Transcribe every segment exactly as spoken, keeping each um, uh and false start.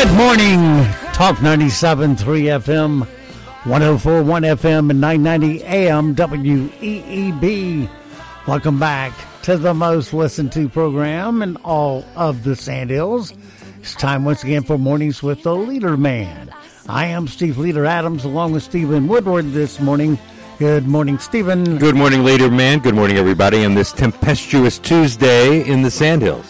Good morning, Talk ninety-seven point three F M, one oh four point one F M, and nine ninety A M W E E B. Welcome back to the most listened to program in all of the Sandhills. It's time once again for Mornings with the Leader Man. I am Steve Leader Adams along with Stephen Woodward this morning. Good morning, Stephen. Good morning, Leader Man. Good morning, everybody, on this tempestuous Tuesday in the Sandhills.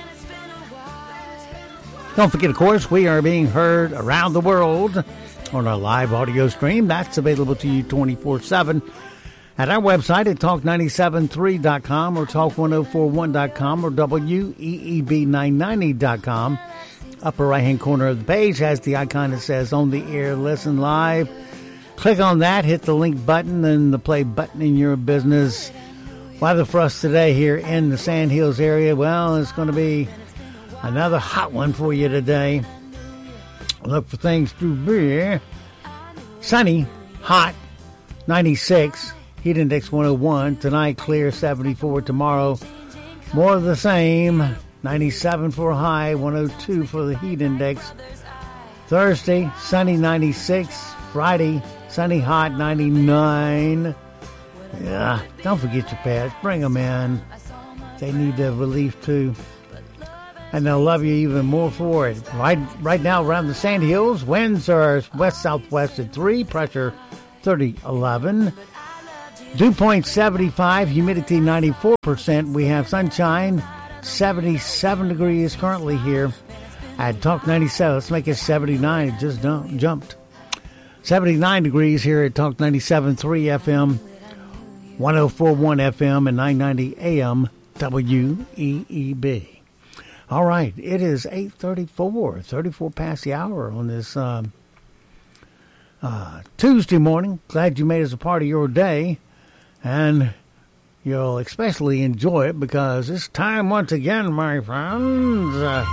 Don't forget, of course, we are being heard around the world on our live audio stream. That's available to you twenty-four seven at our website at talk nine seven three dot com or talk ten forty-one dot com or W E E B nine ninety dot com. Upper right-hand corner of the page has the icon that says On the Air, Listen Live. Click on that, hit the link button and the play button in your business. Weather for us today here in the Sandhills area, well, it's going to be another hot one for you today. Look for things to be sunny, hot, ninety-six, heat index one oh one. Tonight, clear, seventy-four. Tomorrow, more of the same, ninety-seven for a high, one oh two for the heat index. Thursday, sunny, ninety-six. Friday, sunny, hot, ninety-nine. Yeah, don't forget your pets. Bring them in. They need the relief too. And they'll love you even more for it. Right right now around the Sandhills, winds are west-southwest at three, pressure thirty eleven. Dew point seventy-five, humidity ninety-four percent. We have sunshine, seventy-seven degrees currently here at Talk ninety-seven. Let's make it seventy-nine. It just jumped. seventy-nine degrees here at Talk ninety-seven point three F M, one oh four point one F M, and nine ninety A M W E E B. All right, it is eight thirty-four, thirty-four past the hour on this um, uh, Tuesday morning. Glad you made us a part of your day, and you'll especially enjoy it because it's time once again, my friends. Uh,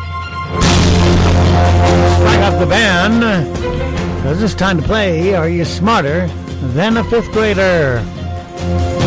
strike up the band, because it's time to play Are You Smarter Than a Fifth Grader?